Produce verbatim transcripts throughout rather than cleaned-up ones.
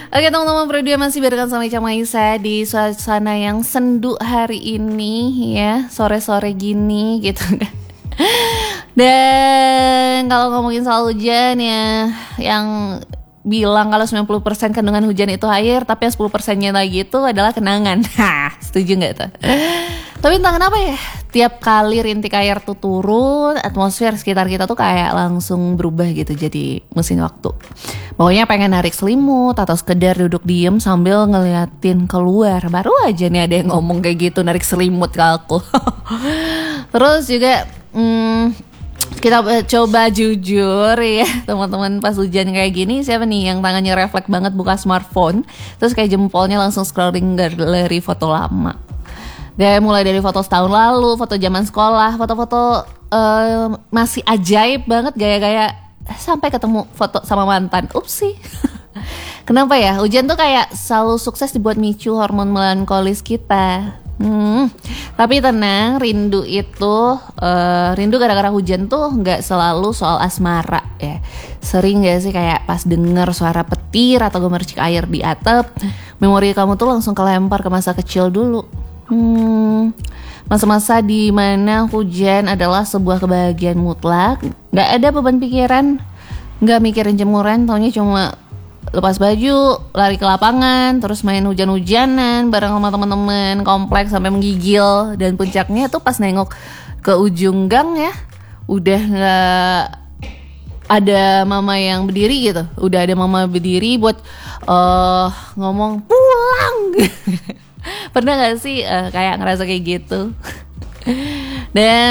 Oke teman-teman, berdua masih barengan sama Ica Maisa di suasana yang sendu hari ini ya, sore-sore gini gitu. Dan kalau ngomongin soal hujan ya, yang bilang kalau sembilan puluh persen kandungan hujan itu air, tapi yang sepuluh persennya lagi itu adalah kenangan. Hah, setuju gak tuh? Tapi entah kenapa ya, tiap kali rintik air tuh turun, atmosfer sekitar kita tuh kayak langsung berubah gitu jadi mesin waktu. Pokoknya pengen narik selimut atau sekedar duduk diem sambil ngeliatin keluar. Baru aja nih ada yang ngomong kayak gitu, narik selimut ke aku. Terus juga hmm, kita coba jujur ya teman-teman, pas hujan kayak gini siapa nih yang tangannya refleks banget buka smartphone, terus kayak jempolnya langsung scrolling galeri foto lama. Kayak mulai dari foto setahun lalu, foto zaman sekolah, foto-foto uh, masih ajaib banget gaya-gaya, sampai ketemu foto sama mantan. Upsi. Kenapa ya? Hujan tuh kayak selalu sukses dibuat micu hormon melankolis kita. Hmm. Tapi tenang, rindu itu uh, rindu gara-gara hujan tuh nggak selalu soal asmara ya. Sering gak sih kayak pas denger suara petir atau gemercik air di atap, memori kamu tuh langsung kelempar ke masa kecil dulu. Hmm, masa-masa di mana hujan adalah sebuah kebahagiaan mutlak, nggak ada beban pikiran, nggak mikirin jemuran, taunya cuma lepas baju, lari ke lapangan, terus main hujan-hujanan bareng sama teman-teman kompleks sampai menggigil. Dan puncaknya tuh pas nengok ke ujung gang ya, udah nggak ada mama yang berdiri gitu, udah ada mama berdiri buat uh, ngomong pulang. Pernah gak sih uh, kayak ngerasa kayak gitu? Dan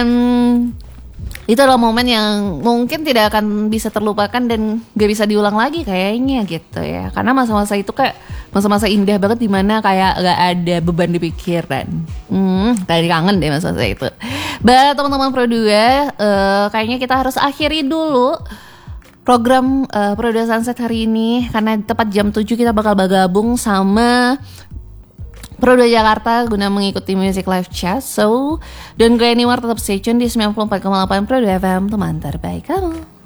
itu adalah momen yang mungkin tidak akan bisa terlupakan dan gak bisa diulang lagi kayaknya gitu ya. Karena masa-masa itu kayak masa-masa indah banget, dimana kayak gak ada beban di pikiran. Hmm, kayak kangen deh masa-masa itu. Bah teman-teman Pro dua, uh, kayaknya kita harus akhiri dulu program uh, Pro dua Sunset hari ini, karena tepat jam tujuh kita bakal bergabung sama Pro dua Jakarta guna mengikuti Music Live Chat. So, don't go anywhere, tetap stay tune di sembilan puluh empat koma delapan Pro dua F M, teman terbaik kamu.